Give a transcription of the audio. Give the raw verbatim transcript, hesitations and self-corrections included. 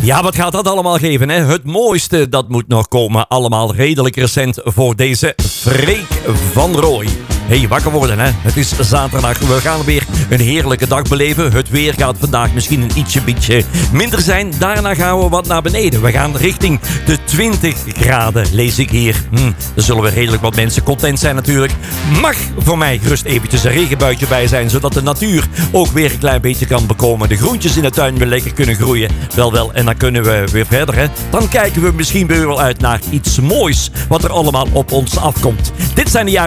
Ja, wat gaat dat allemaal geven, hè? Het mooiste, dat moet nog komen. Allemaal redelijk recent voor deze Freek van Rooij. Hey, wakker worden, hè. Het is zaterdag. We gaan weer een heerlijke dag beleven. Het weer gaat vandaag misschien een ietsje beetje minder zijn. Daarna gaan we wat naar beneden. We gaan richting de twintig graden, lees ik hier. Hm, dan zullen we redelijk wat mensen content zijn natuurlijk. Mag voor mij gerust eventjes een regenbuitje bij zijn, zodat de natuur ook weer een klein beetje kan bekomen. De groentjes in de tuin weer lekker kunnen groeien. Wel, wel, en dan kunnen we weer verder, hè. Dan kijken we misschien weer wel uit naar iets moois wat er allemaal op ons afkomt. Dit zijn de jaren